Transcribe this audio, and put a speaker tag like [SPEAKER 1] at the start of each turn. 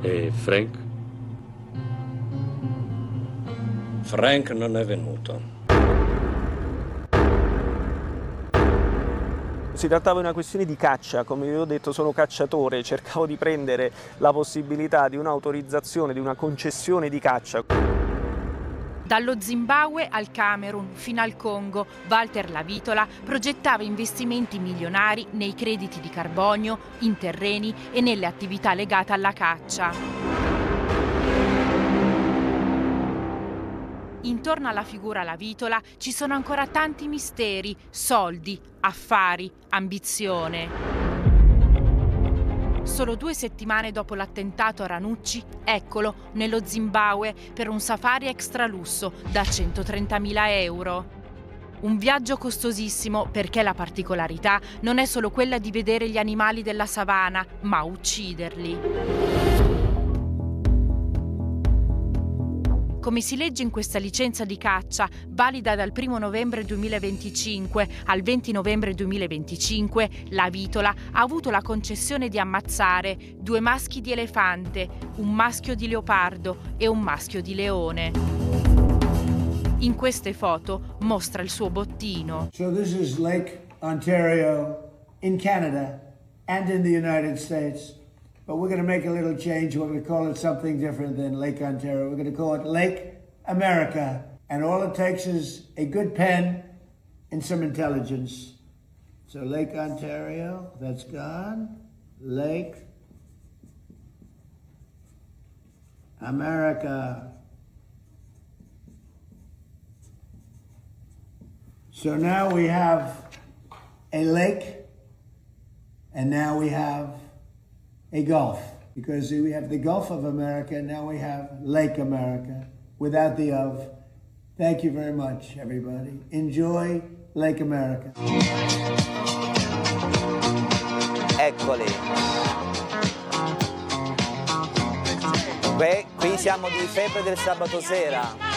[SPEAKER 1] E Frank?
[SPEAKER 2] Frank non è venuto.
[SPEAKER 3] Si trattava di una questione di caccia, come vi ho detto sono cacciatore, cercavo di prendere la possibilità di un'autorizzazione, di una concessione di caccia.
[SPEAKER 4] Dallo Zimbabwe al Camerun fino al Congo, Walter Lavitola progettava investimenti milionari nei crediti di carbonio, in terreni e nelle attività legate alla caccia. Intorno alla figura Lavitola ci sono ancora tanti misteri, soldi, affari, ambizione. Solo 2 settimane dopo l'attentato a Ranucci, eccolo nello Zimbabwe per un safari extra lusso da 130.000 euro. Un viaggio costosissimo perché la particolarità non è solo quella di vedere gli animali della savana, ma ucciderli. Come si legge in questa licenza di caccia, valida dal 1 novembre 2025 al 20 novembre 2025, Lavitola ha avuto la concessione di ammazzare 2 maschi di elefante, un maschio di leopardo e un maschio di leone. In queste foto mostra il suo bottino.
[SPEAKER 5] So this is Lake Ontario in Canada and in the United States. But we're going to make a little change. We're going to call it something different than Lake Ontario. We're going to call it Lake America. And all it takes is a good pen and some intelligence. So Lake Ontario, that's gone. Lake America. So now we have a lake, and now we have a Gulf, because we have the Gulf of America, now we have Lake America, without the of. Thank you very much, everybody. Enjoy Lake America.
[SPEAKER 6] Eccoli. Beh, qui siamo di Febbre del sabato sera.